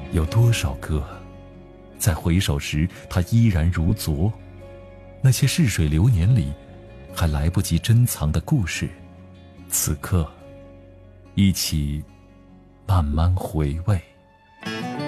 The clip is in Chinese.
有多少个在回首时它依然如昨，那些逝水流年里还来不及珍藏的故事，此刻一起慢慢回味。